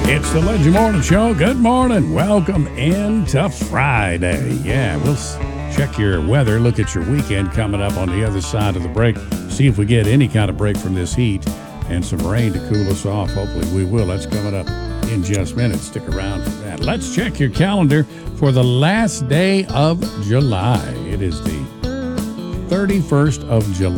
It's the Legend Morning Show. Good morning. Welcome into Friday. Yeah, we'll check your weather, look at your weekend coming up on the other side of the break, see if we get any kind of break from this heat and some rain to cool us off. Hopefully we will. That's coming up in just minutes. Stick around for that. Let's check your calendar for the last day of July. It is the 31st of July.